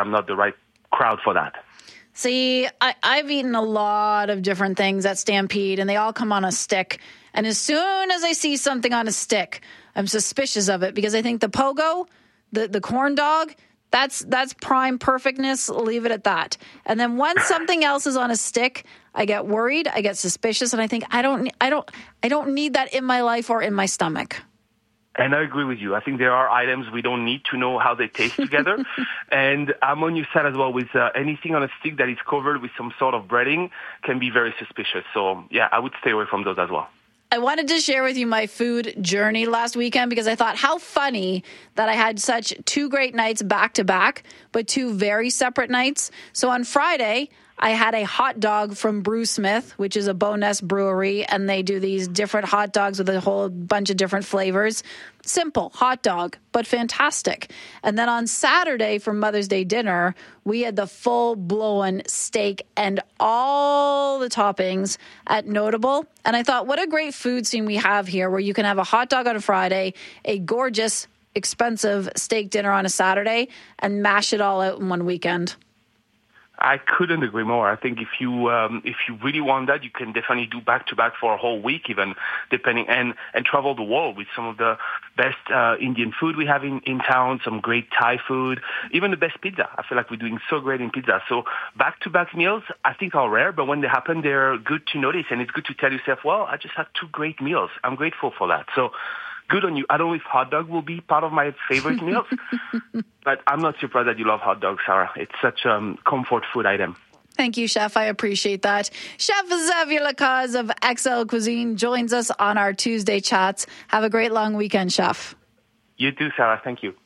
I'm not the right crowd for that. See, I've eaten a lot of different things at Stampede, and they all come on a stick. And as soon as I see something on a stick, I'm suspicious of it because I think the pogo, the corn dog, that's prime perfectness. Leave it at that. And then once something else is on a stick, I get worried, I get suspicious, and I think I don't need that in my life or in my stomach. And I agree with you. I think there are items we don't need to know how they taste together. And I'm on your side as well with anything on a stick that is covered with some sort of breading can be very suspicious. So, yeah, I would stay away from those as well. I wanted to share with you my food journey last weekend because I thought how funny that I had such two great nights back to back, but two very separate nights. So on Friday, I had a hot dog from Brew Smith, which is a Bowness brewery, and they do these different hot dogs with a whole bunch of different flavors. Simple hot dog, but fantastic. And then on Saturday for Mother's Day dinner, we had the full-blown steak and all the toppings at Notable. And I thought, what a great food scene we have here where you can have a hot dog on a Friday, a gorgeous, expensive steak dinner on a Saturday, and mash it all out in one weekend. I couldn't agree more. I think if you really want that, you can definitely do back-to-back for a whole week even, depending, and travel the world with some of the best Indian food we have in town, some great Thai food, even the best pizza. I feel like we're doing so great in pizza. So back-to-back meals, I think are rare, but when they happen, they're good to notice, and it's good to tell yourself, well, I just had two great meals. I'm grateful for that. So good on you. I don't know if hot dog will be part of my favorite meals, but I'm not surprised that you love hot dogs, Sarah. It's such a comfort food item. Thank you, Chef. I appreciate that. Chef Xavier Lacaze of XL Cuisine joins us on our Tuesday chats. Have a great long weekend, Chef. You too, Sarah. Thank you.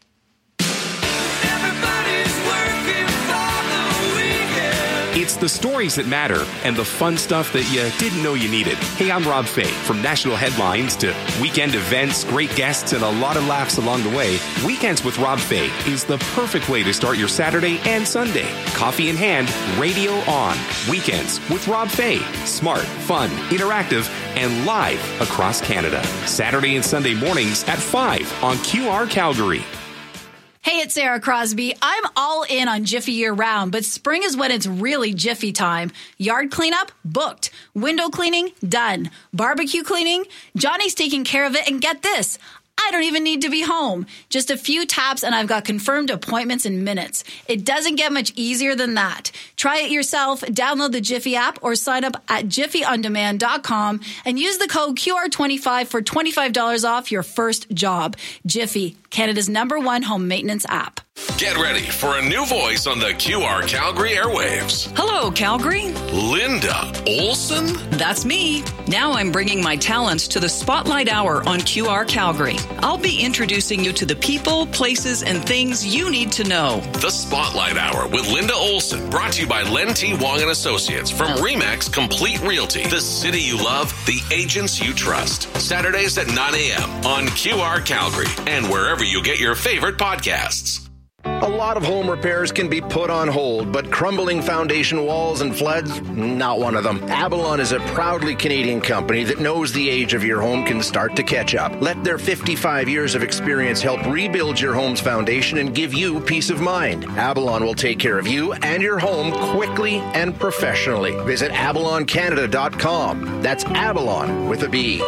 It's the stories that matter and the fun stuff that you didn't know you needed. Hey, I'm Rob Fay. From national headlines to weekend events, great guests, and a lot of laughs along the way, Weekends with Rob Fay is the perfect way to start your Saturday and Sunday. Coffee in hand, radio on. Weekends with Rob Fay. Smart, fun, interactive, and live across Canada. Saturday and Sunday mornings at 5 on QR Calgary. Hey, it's Sarah Crosby. I'm all in on Jiffy year-round, but spring is when it's really Jiffy time. Yard cleanup? Booked. Window cleaning? Done. Barbecue cleaning? Johnny's taking care of it, and get this, I don't even need to be home. Just a few taps and I've got confirmed appointments in minutes. It doesn't get much easier than that. Try it yourself, download the Jiffy app or sign up at jiffyondemand.com and use the code QR25 for $25 off your first job. Jiffy, Canada's #1 home maintenance app. Get ready for a new voice on the QR Calgary airwaves. Hello, Calgary. Linda Olson? That's me. Now I'm bringing my talents to the Spotlight Hour on QR Calgary. I'll be introducing you to the people, places, and things you need to know. The Spotlight Hour with Linda Olson, brought to you by Len T. Wong and Associates from Remax Complete Realty. The city you love, the agents you trust. Saturdays at 9 a.m. on QR Calgary and wherever you get your favorite podcasts. A lot of home repairs can be put on hold, but crumbling foundation walls and floods, not one of them. Avalon is a proudly Canadian company that knows the age of your home can start to catch up. Let their 55 years of experience help rebuild your home's foundation and give you peace of mind. Avalon will take care of you and your home quickly and professionally. Visit avaloncanada.com. That's Avalon with a B.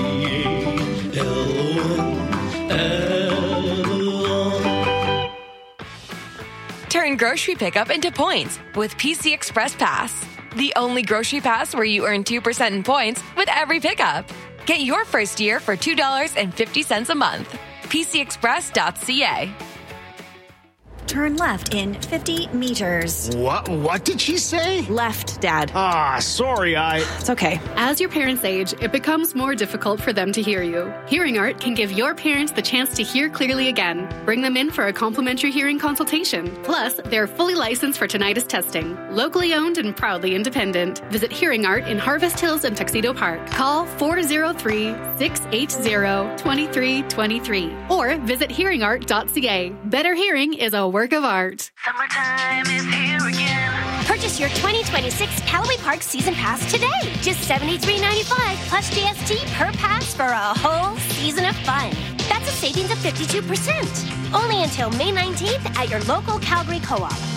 Turn grocery pickup into points with PC Express Pass. The only grocery pass where you earn 2% in points with every pickup. Get your first year for $2.50 a month. PCExpress.ca. Turn left in 50 meters. What did she say? Left, Dad. Sorry, It's okay. As your parents age, it becomes more difficult for them to hear you. Hearing Art can give your parents the chance to hear clearly again. Bring them in for a complimentary hearing consultation. Plus, they're fully licensed for tinnitus testing. Locally owned and proudly independent. Visit Hearing Art in Harvest Hills and Tuxedo Park. Call 403-680-2323 or visit hearingart.ca. Better hearing is a work of art. Summertime is here again. Purchase your 2026 Callaway Park Season Pass today. Just $73.95 plus GST per pass for a whole season of fun. That's a savings of 52%. Only until May 19th at your local Calgary Co-op.